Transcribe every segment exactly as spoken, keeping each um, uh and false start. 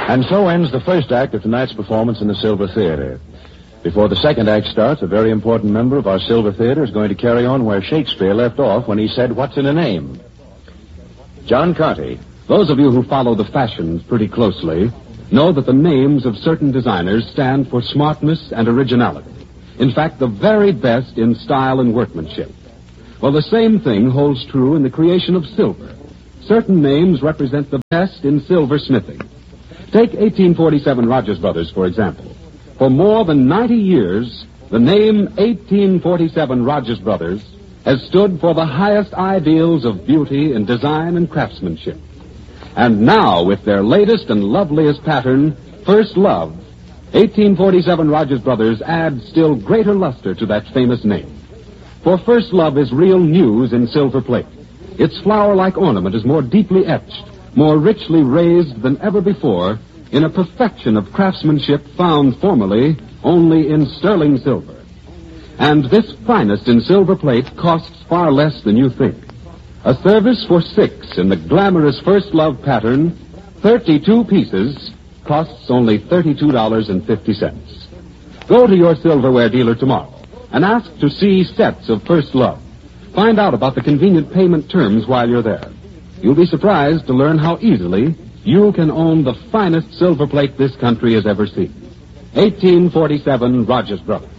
And so ends the first act of tonight's performance in the Silver Theater. Before the second act starts, a very important member of our Silver Theater is going to carry on where Shakespeare left off when he said, "What's in a name?" John Carty. Those of you who follow the fashions pretty closely know that the names of certain designers stand for smartness and originality. In fact, the very best in style and workmanship. Well, the same thing holds true in the creation of silver. Certain names represent the best in silversmithing. Take eighteen forty-seven Rogers Brothers, for example. For more than ninety years, the name eighteen forty-seven Rogers Brothers has stood for the highest ideals of beauty in design and craftsmanship. And now, with their latest and loveliest pattern, First Love, eighteen forty-seven Rogers Brothers adds still greater luster to that famous name. For First Love is real news in silver plate. Its flower-like ornament is more deeply etched, more richly raised than ever before, in a perfection of craftsmanship found formerly only in sterling silver. And this finest in silver plate costs far less than you think. A service for six in the glamorous First Love pattern, thirty-two pieces, costs only thirty-two dollars and fifty cents. Go to your silverware dealer tomorrow and ask to see sets of First Love. Find out about the convenient payment terms while you're there. You'll be surprised to learn how easily you can own the finest silver plate this country has ever seen. eighteen forty-seven Rogers Brothers.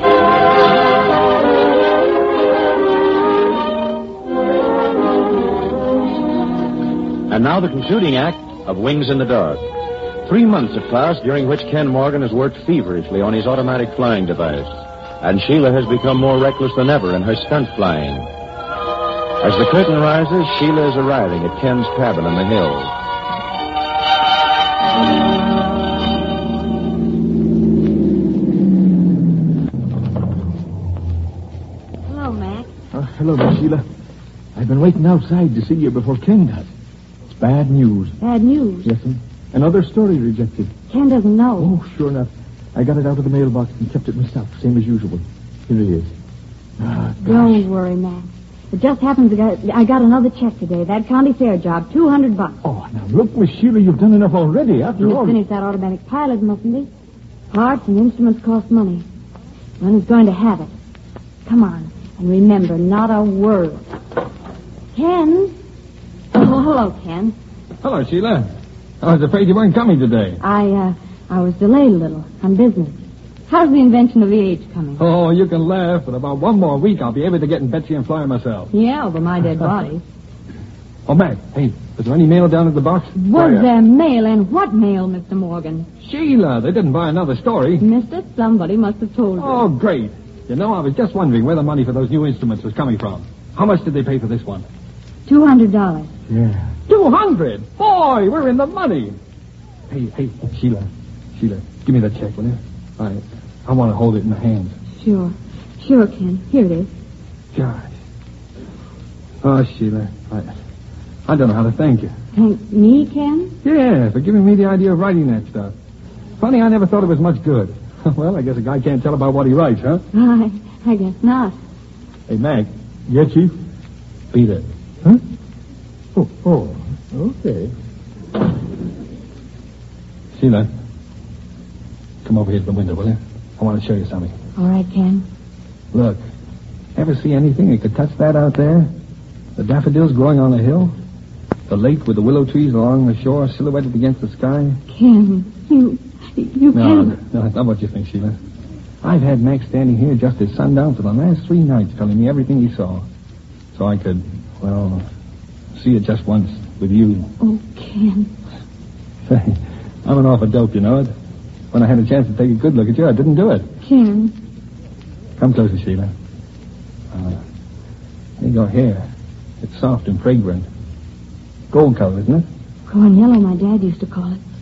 And now the concluding act of Wings in the Dark. Three months have passed during which Ken Morgan has worked feverishly on his automatic flying device. And Sheila has become more reckless than ever in her stunt flying. As the curtain rises, Sheila is arriving at Ken's cabin on the hill. Hello, Mac. Uh, hello, Miss Sheila. I've been waiting outside to see you before Ken does. It's bad news. Bad news? Yes, sir. Another story rejected. Ken doesn't know. Oh, sure enough. I got it out of the mailbox and kept it myself, same as usual. Here it is. Ah, Don't worry, Mac. It just happens I got, I got another check today. That county fair job, two hundred bucks. Oh, now look, Miss Sheila, you've done enough already, after He's all. finished that automatic pilot, mustn't he? Parts and instruments cost money. One is going to have it. Come on, and remember, not a word. Ken? Oh, hello, Ken. Hello, Sheila. I was afraid you weren't coming today. I, uh, I was delayed a little on business. How's the invention of the age coming? Oh, you can laugh, but about one more week I'll be able to get in Betsy and Flyer myself. Yeah, over my dead body. Oh, Mac, hey, was there any mail down at the box? Was Flyer. there mail, and what mail, Mister Morgan? Sheila, they didn't buy another story. Mister, somebody must have told you. Oh, great. You know, I was just wondering where the money for those new instruments was coming from. How much did they pay for this one? Two hundred dollars. Yeah. Two hundred? Boy, we're in the money. Hey, hey, Sheila. Sheila, give me that check, will you? I, I want to hold it in my hands. Sure. Sure, Ken. Here it is. Gosh. Oh, Sheila, I, I don't know how to thank you. Thank me, Ken? Yeah, for giving me the idea of writing that stuff. Funny, I never thought it was much good. Well, I guess a guy can't tell about what he writes, huh? I, I guess not. Hey, Mac, yeah, Chief? Beat it. Huh? Oh, oh, okay. Sheila, come over here to the window, will you? I want to show you something. All right, Ken. Look, ever see anything that could touch that out there? The daffodils growing on the hill? The lake with the willow trees along the shore silhouetted against the sky? Ken, you, you No, can't... no, that's not what you think, Sheila. I've had Mac standing here just at sundown for the last three nights telling me everything he saw. So I could, well, see it just once with you. Oh, Ken. Say, I'm an awful dope, you know it. When I had a chance to take a good look at you, I didn't do it. Ken. Come closer, Sheila. Uh, there you go, hair. It's soft and fragrant. Gold color, isn't it? Corn yellow, my dad used to call it.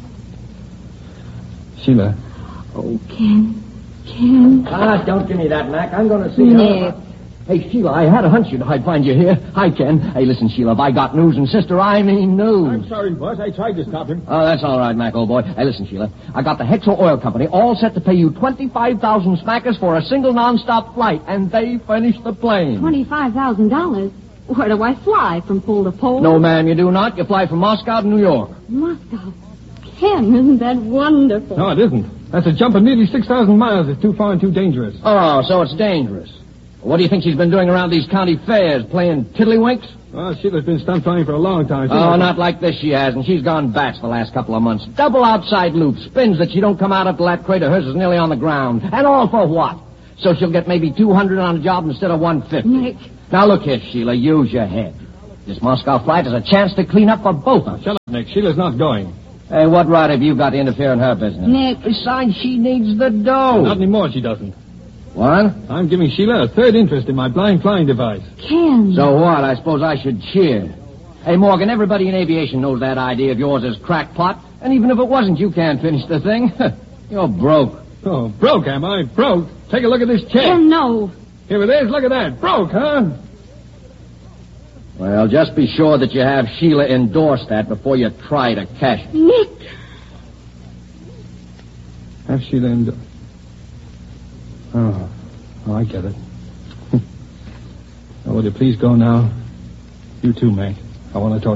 Sheila. Oh, Ken. Ken. Ah, don't give me that, Mac. I'm going to see Nick. her. Hey, Sheila, I had a hunch you'd I'd find you here. Hi, Ken. Hey, listen, Sheila, if I got news, and sister, I mean news. I'm sorry, boss. I tried to stop him. Oh, that's all right, Mac, old boy. Hey, listen, Sheila. I got the Hexo Oil Company all set to pay you twenty-five thousand smackers for a single non-stop flight, and they finished the plane. twenty-five thousand dollars? Where do I fly? From pole to pole? No, ma'am, you do not. You fly from Moscow to New York. Moscow. Ken, isn't that wonderful? No, it isn't. That's a jump of nearly six thousand miles. It's too far and too dangerous. Oh, so it's dangerous. What do you think she's been doing around these county fairs, playing tiddlywinks? Well, Sheila's been stunt flying for a long time. She Oh, knows- not like this she hasn't. She's gone bats the last couple of months. Double outside loops, spins that she don't come out up till that crate of hers is nearly on the ground. And all for what? So she'll get maybe two hundred on a job instead of one fifty. Nick. Now look here, Sheila, use your head. This Moscow flight is a chance to clean up for both of us. Shut up, Nick. Sheila's not going. Hey, what right have you got to interfere in her business? Nick. Besides, she needs the dough. Not anymore, she doesn't. What? I'm giving Sheila a third interest in my blind flying device. Ken. So what? I suppose I should cheer. Hey, Morgan, everybody in aviation knows that idea of yours is crackpot. And even if it wasn't, you can't finish the thing. You're broke. Oh, broke, am I? Broke? Take a look at this check. Ken, no. Here it is. Look at that. Broke, huh? Well, just be sure that you have Sheila endorse that before you try to cash it. Nick. Have Sheila in... Oh, oh, I get it. Oh, would you please go now? You too, Mac. I want to talk